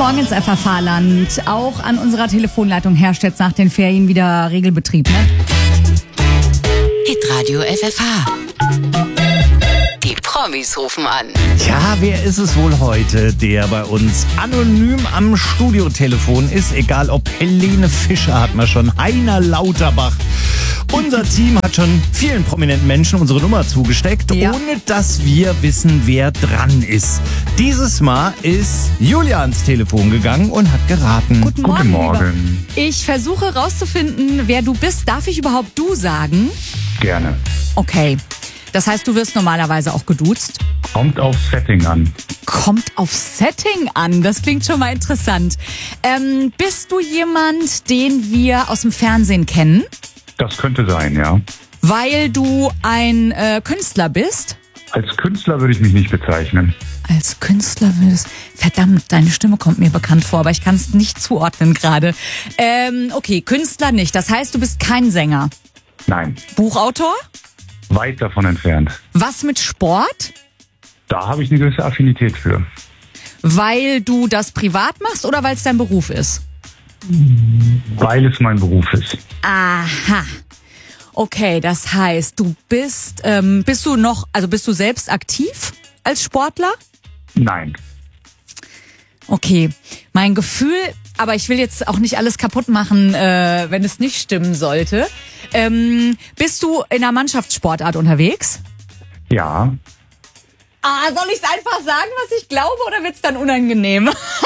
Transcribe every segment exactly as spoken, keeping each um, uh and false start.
Morgen ins F F H-Land. Auch an unserer Telefonleitung herrscht jetzt nach den Ferien wieder Regelbetrieb, ne? Hitradio F F H. Die Promis rufen an. Tja, wer ist es wohl heute, der bei uns anonym am Studiotelefon ist? Egal ob Helene Fischer hat man schon, Heiner Lauterbach. Unser Team hat schon vielen prominenten Menschen unsere Nummer zugesteckt, ja. ohne dass wir wissen, wer dran ist. Dieses Mal ist Julia ans Telefon gegangen und hat geraten. Guten Morgen. Guten Morgen. Lieber. Ich versuche rauszufinden, wer du bist. Darf ich überhaupt du sagen? Gerne. Okay. Das heißt, du wirst normalerweise auch geduzt? Kommt auf Setting an. Kommt auf Setting an. Das klingt schon mal interessant. Ähm, bist du jemand, den wir aus dem Fernsehen kennen? Das könnte sein, ja. Weil du ein äh, Künstler bist? Als Künstler würde ich mich nicht bezeichnen. Als Künstler würdest... Verdammt, deine Stimme kommt mir bekannt vor, aber ich kann es nicht zuordnen gerade. Ähm, okay, Künstler nicht. Das heißt, du bist kein Sänger. Nein, Buchautor? weit davon entfernt. Was mit Sport? Da habe ich eine gewisse Affinität für. Weil du das privat machst oder weil es dein Beruf ist? Weil es mein Beruf ist. Aha. Okay, das heißt, du bist, ähm, bist du noch, also bist du selbst aktiv als Sportler? Nein. Okay, mein Gefühl, aber ich will jetzt auch nicht alles kaputt machen, äh, wenn es nicht stimmen sollte. Ähm, bist du in einer Mannschaftssportart unterwegs? Ja, Ah, soll ich es einfach sagen, was ich glaube, oder wird's dann unangenehm?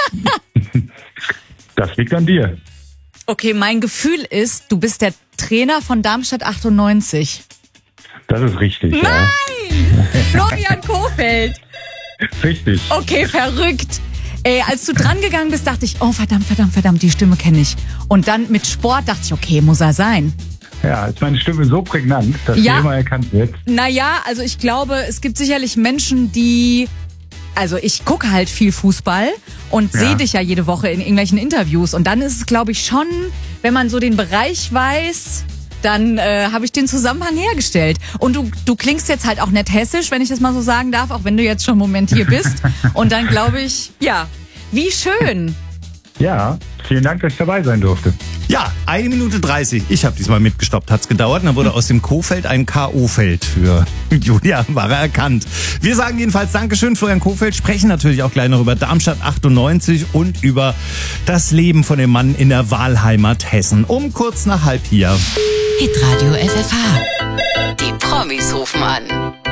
das liegt an dir. Okay, mein Gefühl ist, du bist der Trainer von Darmstadt achtundneunzig. Das ist richtig, Nein! Florian Kohfeldt. ja. Richtig. Okay, verrückt. Ey, als du dran gegangen bist, dachte ich, oh verdammt, verdammt, verdammt, die Stimme kenne ich. Und dann mit Sport dachte ich, okay, muss er sein. Ja, ist meine Stimme so prägnant, dass Ja. sie immer erkannt wird. Naja, also ich glaube, es gibt sicherlich Menschen, die... Also ich gucke halt viel Fußball und Ja. sehe dich ja jede Woche in irgendwelchen Interviews. Und dann ist es, glaube ich, schon, wenn man so den Bereich weiß, dann äh, habe ich den Zusammenhang hergestellt. Und du, du klingst jetzt halt auch nicht hessisch, wenn ich das mal so sagen darf, auch wenn du jetzt schon einen Moment hier bist. Und dann glaube ich, ja, wie schön. Ja, vielen Dank, dass ich dabei sein durfte. Ja, eine Minute dreißig. Ich habe diesmal mitgestoppt, hat's gedauert. Und dann wurde aus dem Kohfeldt ein K O-Feld für Julia, war er erkannt. Wir sagen jedenfalls Dankeschön, Florian Kohfeldt, sprechen natürlich auch gleich noch über Darmstadt achtundneunzig und über das Leben von dem Mann in der Wahlheimat Hessen. Um kurz nach halb hier. Hitradio F F H. Die Promis rufen an.